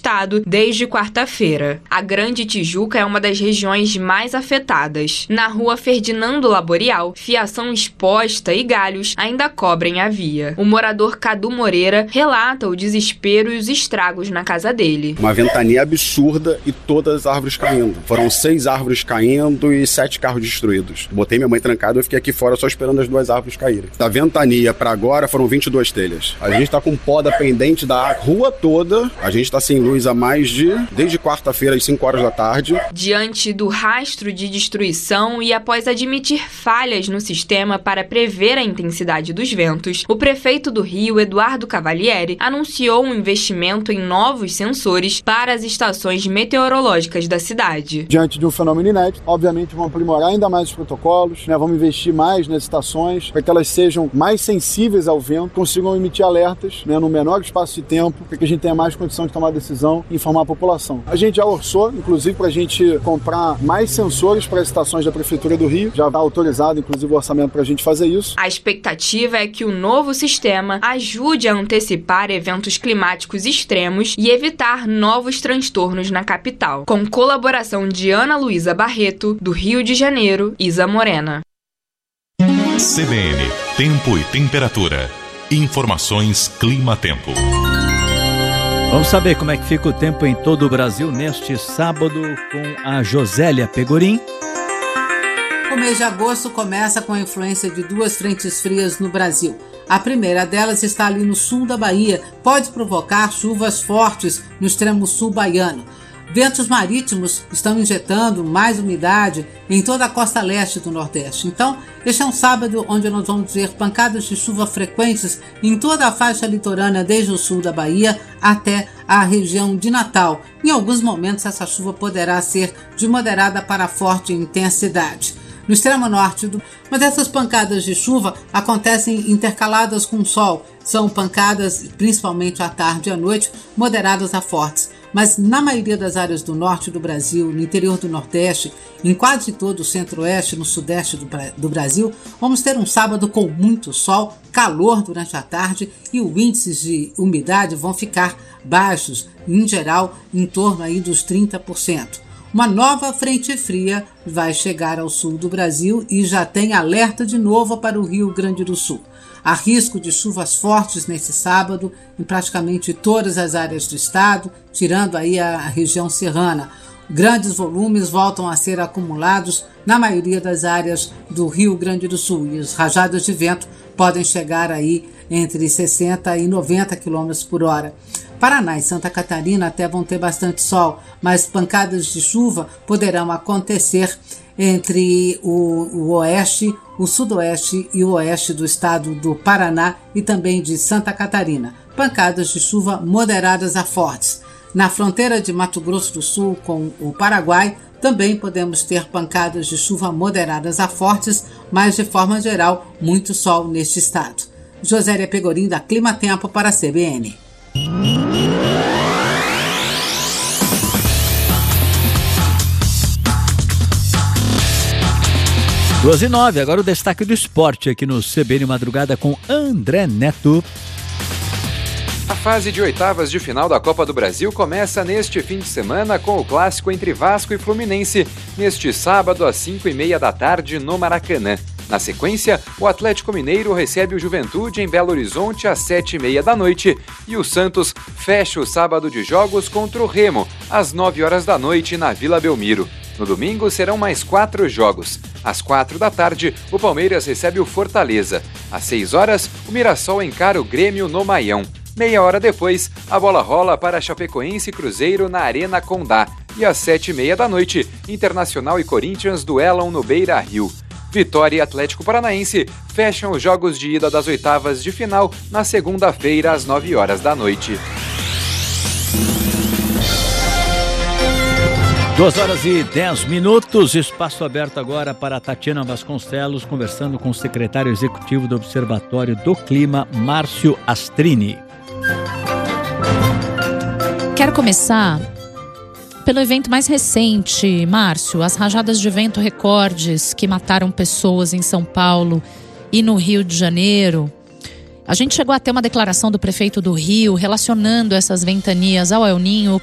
estado desde quarta-feira. A Grande Tijuca é uma das regiões mais afetadas. Na rua Ferdinando Laborial, fiação exposta e galhos ainda cobrem a via. O morador Cadu Moreira relata o desespero e os estragos na casa dele. Uma ventania absurda e todas as árvores caindo. Foram 6 árvores caindo e 7 carros destruídos. Botei minha mãe trancada e fiquei aqui fora só esperando as 2 árvores caírem. Da ventania para agora foram 22 telhas. A gente tá com poda pendente da rua toda. A gente tá sem luz desde quarta-feira às 5 horas da tarde. Diante do rastro de destruição e após admitir falhas no sistema para prever a intensidade dos ventos, o prefeito do Rio, Eduardo Cavalieri, anunciou um investimento em novos sensores para as estações meteorológicas da cidade. Diante de um fenômeno inédito, obviamente vamos aprimorar ainda mais os protocolos, vamos investir mais nas estações para que elas sejam mais sensíveis ao vento, consigam emitir alertas no menor espaço de tempo, para que a gente tenha mais condição de tomar decisão e informar a população. A gente já orçou, inclusive, para a gente comprar mais sensores para as estações da Prefeitura do Rio, já está autorizado, inclusive, o orçamento para a gente fazer isso. A expectativa é que o novo sistema ajude a antecipar eventos climáticos extremos e evitar novos transtornos na capital. Com colaboração de Ana Luísa Barreto, do Rio de Janeiro, Isa Morena. CBN, Tempo e Temperatura. Informações Clima-Tempo. Vamos saber como é que fica o tempo em todo o Brasil neste sábado com a Josélia Pegorim. O mês de agosto começa com a influência de 2 frentes frias no Brasil. A primeira delas está ali no sul da Bahia, pode provocar chuvas fortes no extremo sul baiano. Ventos marítimos estão injetando mais umidade em toda a costa leste do Nordeste. Então, este é um sábado onde nós vamos ver pancadas de chuva frequentes em toda a faixa litorânea, desde o sul da Bahia até a região de Natal. Em alguns momentos, essa chuva poderá ser de moderada para forte intensidade. No extremo norte, mas essas pancadas de chuva acontecem intercaladas com sol. São pancadas, principalmente à tarde e à noite, moderadas a fortes. Mas na maioria das áreas do norte do Brasil, no interior do Nordeste, em quase todo o centro-oeste e no sudeste do Brasil, vamos ter um sábado com muito sol, calor durante a tarde e os índices de umidade vão ficar baixos, em geral, em torno aí dos 30%. Uma nova frente fria vai chegar ao sul do Brasil e já tem alerta de novo para o Rio Grande do Sul. Há risco de chuvas fortes nesse sábado em praticamente todas as áreas do estado, tirando aí a região serrana. Grandes volumes voltam a ser acumulados na maioria das áreas do Rio Grande do Sul e as rajadas de vento podem chegar aí entre 60 e 90 km por hora. Paraná e Santa Catarina até vão ter bastante sol, mas pancadas de chuva poderão acontecer entre o oeste, o sudoeste e o oeste do estado do Paraná e também de Santa Catarina. Pancadas de chuva moderadas a fortes. Na fronteira de Mato Grosso do Sul com o Paraguai, também podemos ter pancadas de chuva moderadas a fortes, mas de forma geral, muito sol neste estado. Josélia Pegorim, da Clima Tempo, para a CBN. 2h09, agora o destaque do esporte aqui no CBN Madrugada com André Neto. A fase de oitavas de final da Copa do Brasil começa neste fim de semana com o clássico entre Vasco e Fluminense, neste sábado às 5h30 da tarde no Maracanã. Na sequência, o Atlético Mineiro recebe o Juventude em Belo Horizonte às 7h30 da noite e o Santos fecha o sábado de jogos contra o Remo às 9 horas da noite na Vila Belmiro. No domingo serão mais 4 jogos. Às 4 da tarde, o Palmeiras recebe o Fortaleza. Às 6 horas, o Mirassol encara o Grêmio no Maião. Meia hora depois, a bola rola para Chapecoense e Cruzeiro na Arena Condá. E às 7h30 da noite, Internacional e Corinthians duelam no Beira-Rio. Vitória e Atlético Paranaense fecham os jogos de ida das oitavas de final na segunda-feira às 9 horas da noite. 2h10, espaço aberto agora para Tatiana Vasconcelos, conversando com o secretário executivo do Observatório do Clima, Márcio Astrini. Quero começar pelo evento mais recente, Márcio, as rajadas de vento recordes que mataram pessoas em São Paulo e no Rio de Janeiro. A gente chegou a ter uma declaração do prefeito do Rio relacionando essas ventanias ao El Niño.